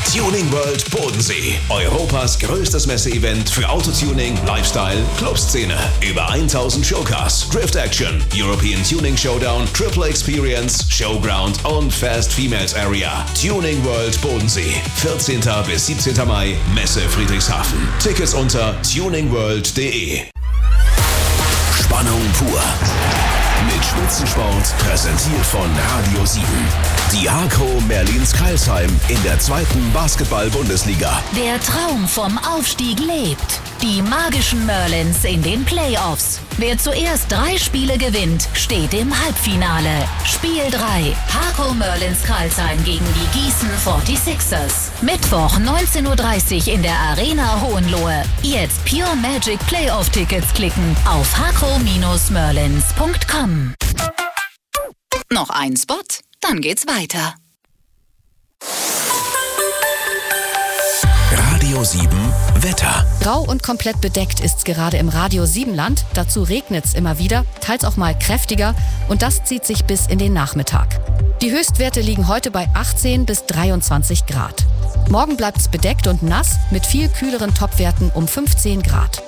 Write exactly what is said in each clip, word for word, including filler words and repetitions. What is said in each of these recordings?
Tuning World Bodensee. Europas größtes Messeevent für Autotuning, Lifestyle, Clubszene. Über tausend Showcars, Drift Action, European Tuning Showdown, Triple Experience, Showground und Fast Females Area. Tuning World Bodensee. vierzehnten bis siebzehnten Mai, Messe Friedrichshafen. Tickets unter tuningworld punkt de. Spannung pur. Mit Spitzensport, präsentiert von Radio sieben. Die Hakro Merlins-Crailsheim in der zweiten Basketball-Bundesliga. Der Traum vom Aufstieg lebt. Die magischen Merlins in den Playoffs. Wer zuerst drei Spiele gewinnt, steht im Halbfinale. Spiel drei. Hakro Merlins-Crailsheim gegen die Gießen forty-sixers. Mittwoch neunzehn Uhr dreißig in der Arena Hohenlohe. Jetzt Pure Magic Playoff-Tickets klicken auf hakro Merlins punkt com. Noch ein Spot, dann geht's weiter. Radio sieben Wetter. Grau und komplett bedeckt ist's gerade im Radio sieben Land. Dazu regnet's immer wieder, teils auch mal kräftiger. Und das zieht sich bis in den Nachmittag. Die Höchstwerte liegen heute bei achtzehn bis dreiundzwanzig Grad. Morgen bleibt's bedeckt und nass mit viel kühleren Topwerten um fünfzehn Grad.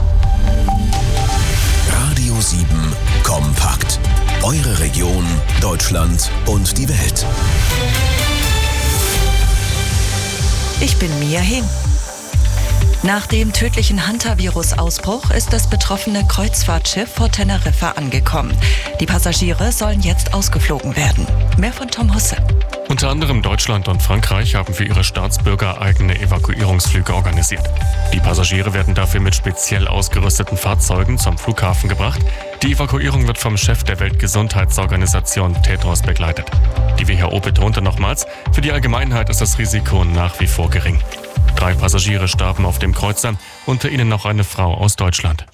Radio sieben Kompakt. Eure Region, Deutschland und die Welt. Ich bin Mia Hehn. Nach dem tödlichen Hantavirus-Ausbruch ist das betroffene Kreuzfahrtschiff vor Teneriffa angekommen. Die Passagiere sollen jetzt ausgeflogen werden. Mehr von Tom Husse. Unter anderem Deutschland und Frankreich haben für ihre Staatsbürger eigene Evakuierungsflüge organisiert. Die Passagiere werden dafür mit speziell ausgerüsteten Fahrzeugen zum Flughafen gebracht. Die Evakuierung wird vom Chef der Weltgesundheitsorganisation Tedros begleitet. Die W H O betonte nochmals, für die Allgemeinheit ist das Risiko nach wie vor gering. Drei Passagiere starben auf dem Kreuzer, unter ihnen noch eine Frau aus Deutschland.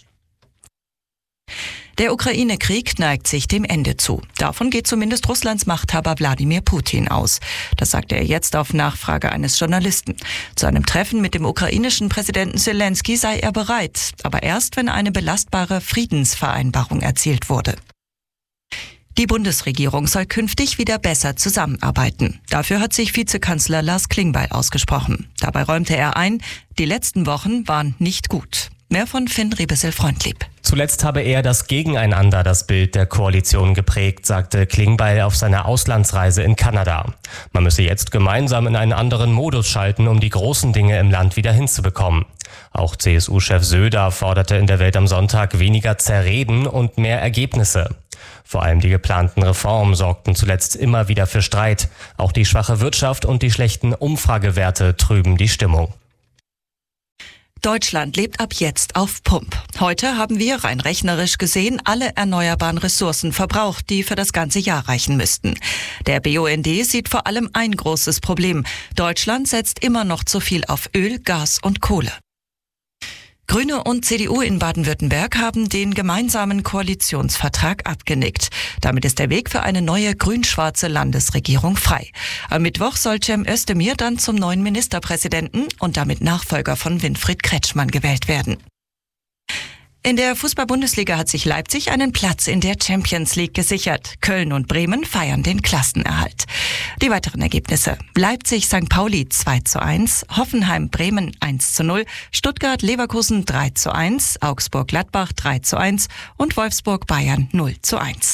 Der Ukraine-Krieg neigt sich dem Ende zu. Davon geht zumindest Russlands Machthaber Wladimir Putin aus. Das sagte er jetzt auf Nachfrage eines Journalisten. Zu einem Treffen mit dem ukrainischen Präsidenten Zelensky sei er bereit, aber erst, wenn eine belastbare Friedensvereinbarung erzielt wurde. Die Bundesregierung soll künftig wieder besser zusammenarbeiten. Dafür hat sich Vizekanzler Lars Klingbeil ausgesprochen. Dabei räumte er ein, die letzten Wochen waren nicht gut. Mehr von Finn Riebesel-Freundlieb. Zuletzt habe er das Gegeneinander das Bild der Koalition geprägt, sagte Klingbeil auf seiner Auslandsreise in Kanada. Man müsse jetzt gemeinsam in einen anderen Modus schalten, um die großen Dinge im Land wieder hinzubekommen. Auch C S U-Chef Söder forderte in der Welt am Sonntag weniger Zerreden und mehr Ergebnisse. Vor allem die geplanten Reformen sorgten zuletzt immer wieder für Streit. Auch die schwache Wirtschaft und die schlechten Umfragewerte trüben die Stimmung. Deutschland lebt ab jetzt auf Pump. Heute haben wir rein rechnerisch gesehen alle erneuerbaren Ressourcen verbraucht, die für das ganze Jahr reichen müssten. Der B U N D sieht vor allem ein großes Problem. Deutschland setzt immer noch zu viel auf Öl, Gas und Kohle. Grüne und C D U in Baden-Württemberg haben den gemeinsamen Koalitionsvertrag abgenickt. Damit ist der Weg für eine neue grün-schwarze Landesregierung frei. Am Mittwoch soll Cem Özdemir dann zum neuen Ministerpräsidenten und damit Nachfolger von Winfried Kretschmann gewählt werden. In der Fußball-Bundesliga hat sich Leipzig einen Platz in der Champions League gesichert. Köln und Bremen feiern den Klassenerhalt. Die weiteren Ergebnisse: Leipzig Sankt Pauli zwei zu eins, Hoffenheim Bremen eins zu null, Stuttgart Leverkusen drei zu eins, Augsburg Gladbach drei zu eins und Wolfsburg Bayern null zu eins.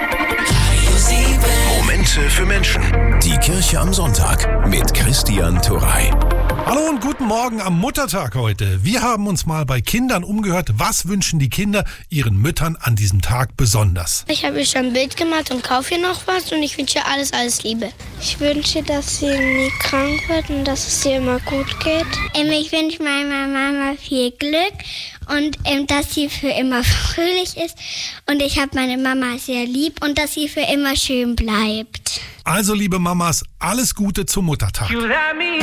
Momente für Menschen. Die Kirche am Sonntag mit Christian Turrey. Hallo und guten Morgen am Muttertag heute. Wir haben uns mal bei Kindern umgehört, was wünschen die Kinder ihren Müttern an diesem Tag besonders. Ich habe mir schon ein Bild gemacht und kaufe ihr noch was und ich wünsche ihr alles, alles Liebe. Ich wünsche, dass sie nie krank wird und dass es ihr immer gut geht. Ähm, ich wünsche meiner Mama viel Glück und ähm, dass sie für immer fröhlich ist. Und ich habe meine Mama sehr lieb und dass sie für immer schön bleibt. Also liebe Mamas, alles Gute zum Muttertag.